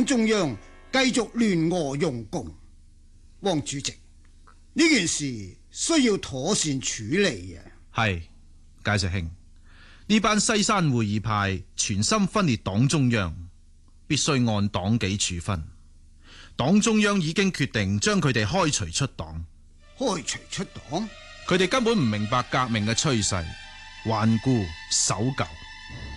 中央繼續聯俄容共。汪主席，呢件事需要妥善處理啊！ 係，介石兄，呢班西山會議派全心分裂黨中央，必須按黨紀處分。黨中央已經決定將佢哋開除出黨。 開除出黨？ 佢哋根本唔明白革命嘅趨勢，頑固守舊。